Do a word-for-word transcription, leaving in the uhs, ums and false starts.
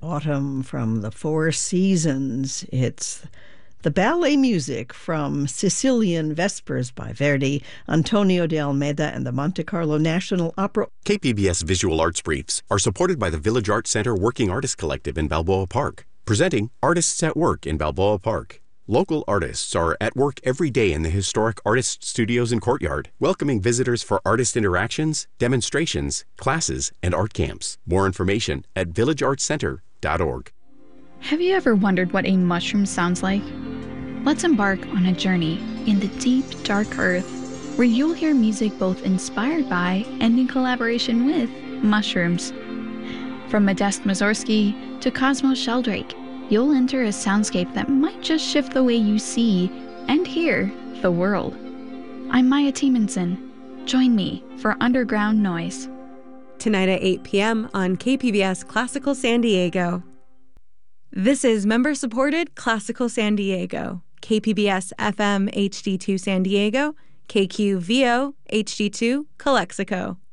autumn from the Four Seasons. It's the ballet music from Sicilian Vespers by Verdi, Antonio de Almeida, and the Monte Carlo National Opera. K P B S Visual Arts Briefs are supported by the Village Arts Center Working Artists Collective in Balboa Park, presenting Artists at Work in Balboa Park. Local artists are at work every day in the historic artist studios and courtyard, welcoming visitors for artist interactions, demonstrations, classes, and art camps. More information at village arts center dot org. Have you ever wondered what a mushroom sounds like? Let's embark on a journey in the deep, dark earth, where you'll hear music both inspired by and in collaboration with mushrooms. From Modest Mussorgsky to Cosmo Sheldrake, you'll enter a soundscape that might just shift the way you see and hear the world. I'm Maya Tiemanson. Join me for Underground Noise. Tonight at eight p.m. on K P B S Classical San Diego. This is member-supported Classical San Diego, K P B S F M H D two San Diego, K Q V O H D two Calexico.